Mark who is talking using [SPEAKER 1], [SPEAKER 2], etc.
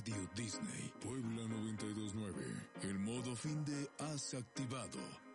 [SPEAKER 1] Radio Disney. Puebla 92.9. El modo fin de has activado.